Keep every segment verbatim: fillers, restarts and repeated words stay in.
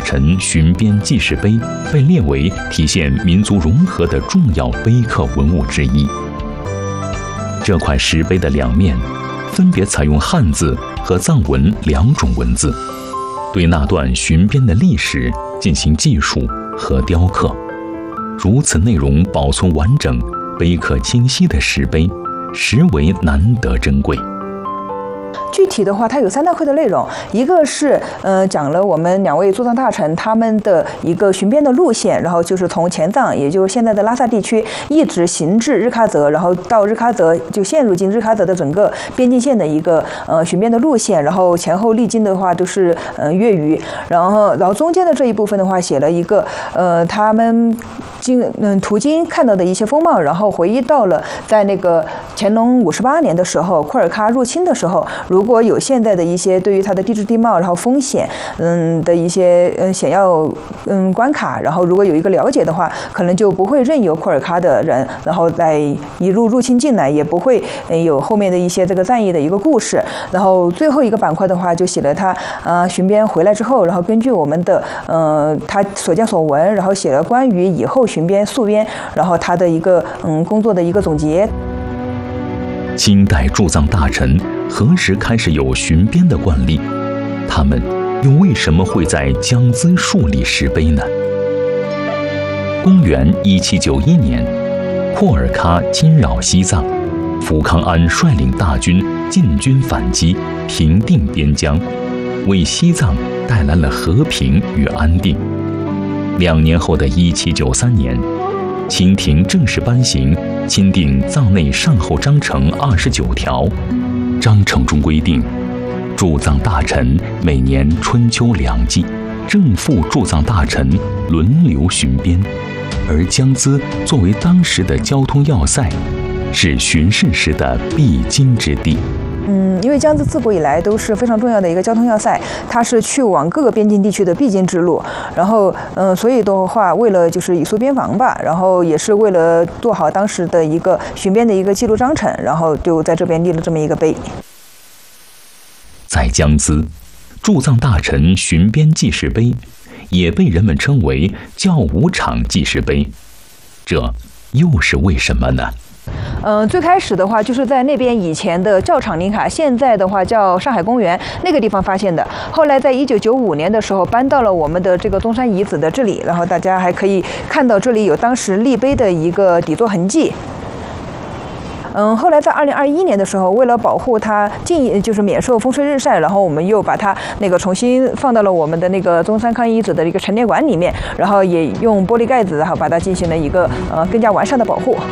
臣巡边记事碑被列为体现民族融合的重要碑刻文物之一。这块石碑的两面分别采用汉字和藏文两种文字，对那段巡边的历史进行记述和雕刻。如此内容保存完整、碑刻清晰的石碑，实为难得珍贵。 具体的话，它有三大块的内容，一个是呃讲了我们两位驻藏大臣他们的一个巡边的路线，然后就是从前藏，也就是现在的拉萨地区，一直行至日喀则，然后到日喀则就陷入进日喀则的整个边境线的一个呃巡边的路线，然后前后历经的话都是呃月余，然后然后中间的这一部分的话写了一个呃他们经嗯途经看到的一些风貌，然后回忆到了在那个乾隆五十八年的时候，库尔喀入侵的时候，如果有现在的一些对于它的地质地貌，然后风险嗯的一些嗯险要嗯关卡，然后如果有一个了解的话，可能就不会任由库尔喀的人然后来一路入侵进来，也不会有后面的一些这个战役的一个故事。然后最后一个板块的话，就写了他呃巡边回来之后，然后根据我们的呃他所见所闻，然后写了关于以后巡边溯边，然后他的一个嗯工作的一个总结。 清代驻藏大臣何时开始有巡边的惯例？他们又为什么会在江孜树立石碑呢？公元一七九一年，库尔喀侵扰西藏，福康安率领大军进军反击，平定边疆，为西藏带来了和平与安定。两年后的一七九三年，清廷正式颁行钦定藏内善后章程二十九条，章程中规定，驻藏大臣每年春秋两季，正副驻藏大臣轮流巡边，而江孜作为当时的交通要塞，是巡视时的必经之地。 嗯，因为江孜自古以来都是非常重要的一个交通要塞，它是去往各个边境地区的必经之路。然后，嗯，所以的话，为了就是以肃边防吧，然后也是为了做好当时的一个巡边的一个记录章程，然后就在这边立了这么一个碑。 在江孜，驻藏大臣巡边记事碑也被人们称为教武场记事碑，这又是为什么呢？ 嗯，最开始的话就是在那边以前的教场林卡，现在的话叫上海公园那个地方发现的。后来在一九九五年的时候搬到了我们的这个中山遗址的这里，然后大家还可以看到这里有当时立碑的一个底座痕迹。嗯，后来在二零二一年的时候，为了保护它禁就是免受风吹日晒，然后我们又把它那个重新放到了我们的那个中山康遗址的一个陈列馆里面，然后也用玻璃盖子，然后把它进行了一个呃更加完善的保护。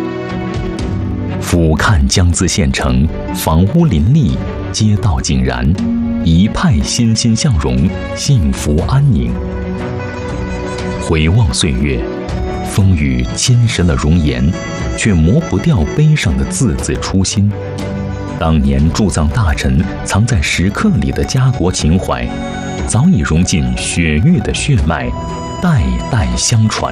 俯瞰江孜县城，房屋林立，街道井然，一派欣欣向荣，幸福安宁。回望岁月，风雨侵蚀了容颜，却磨不掉碑上的字字初心。当年驻藏大臣藏在石刻里的家国情怀，早已融进血域的血脉，代代相传。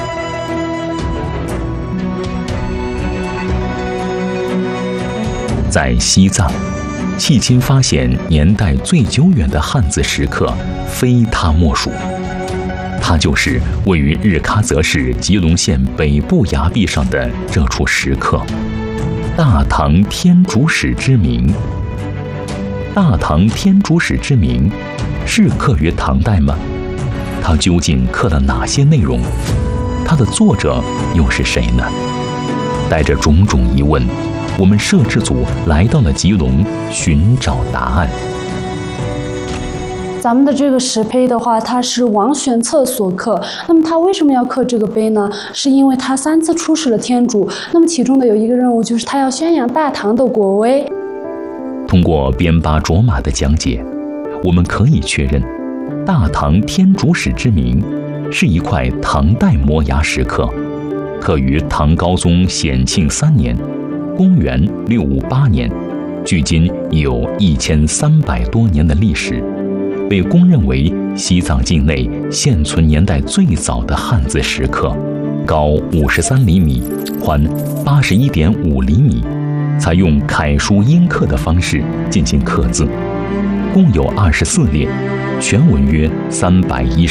在西藏，迄今发现年代最久远的汉字石刻，非它莫属。它就是位于日喀则市吉隆县北部崖壁上的这处石刻——大唐天竺史之铭。大唐天竺史之铭是刻于唐代吗？它究竟刻了哪些内容？它的作者又是谁呢？带着种种疑问，我们摄制组来到了吉隆，寻找答案。 咱们的这个石碑的话，它是王玄策所刻。那么他为什么要刻这个碑呢？是因为他三次出使了天竺，那么其中的有一个任务就是他要宣扬大唐的国威。 通过边巴卓玛的讲解，我们可以确认，大唐天竺史之铭是一块唐代摩崖石刻，刻于唐高宗显庆三年，公元六五八年，距今已有一千三百多年的历史，被公认为西藏境内现存年代最早的汉字石刻，高五十三厘米，宽八十一点五厘米，采用楷书阴刻的方式进行刻字，共有二十四列，全文约三百一十